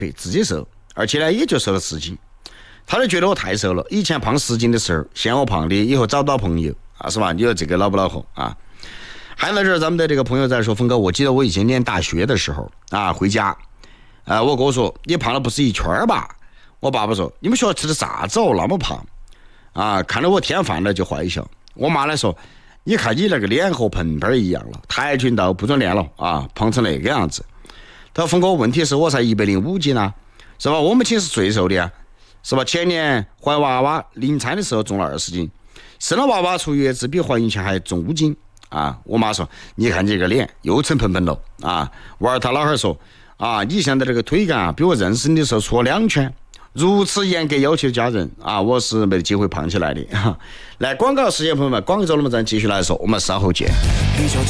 倍，自己瘦，而且呢也就瘦了10斤。他就觉得我太瘦了，以前胖10斤的时候嫌我胖的，以后找不到朋友啊，是吧？你说这个恼不恼火啊？还有这儿咱们的这个朋友在说，峰哥，我记得我以前念大学的时候啊，回家我跟我说你胖了不是1圈吧？我爸爸说你们学校吃的啥子哦，那么胖啊？看到我添饭了就坏笑。我妈来说你看你那个脸和盆盆一样了，跆拳道不准练了啊，胖成那个样子。他说峰哥，问题是我才105斤啊，是吧？我母亲是最瘦的啊，是吧？前年怀娃娃临产的时候重了20斤，生了娃娃出月子比怀孕前还重5斤啊。我妈说你看你这个脸又成盆盆了啊。娃儿他老汉说啊，你现在这个腿干啊比我认识你的时候粗了2圈，如此严格要求的家人啊，我是没得机会胖起来的。来，广告时间朋友们，广州龙门阵继续来说，我们稍后见。